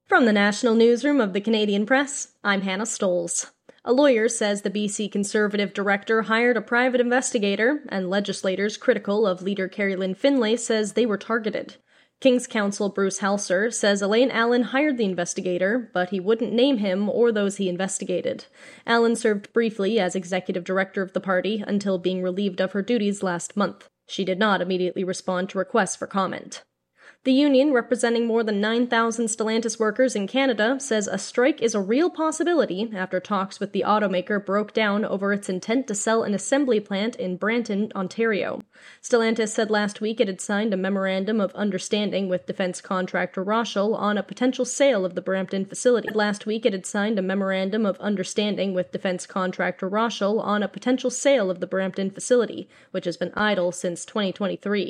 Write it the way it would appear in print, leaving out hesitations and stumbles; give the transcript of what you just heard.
From the National Newsroom of the Canadian Press, I'm Hannah Stoles. A lawyer says the BC Conservative director hired a private investigator, and legislators critical of leader Kerry Lynn Finlay says they were targeted. King's Counsel Bruce Halser says Elaine Allen hired the investigator, but he wouldn't name him or those he investigated. Allen served briefly as executive director of the party until being relieved of her duties last month. She did not immediately respond to requests for comment. The union, representing more than 9,000 Stellantis workers in Canada, says a strike is a real possibility after talks with the automaker broke down over its intent to sell an assembly plant in Brampton, Ontario. Stellantis said last week it had signed a memorandum of understanding with defense contractor Roshel on a potential sale of the Brampton facility. Which has been idle since 2023.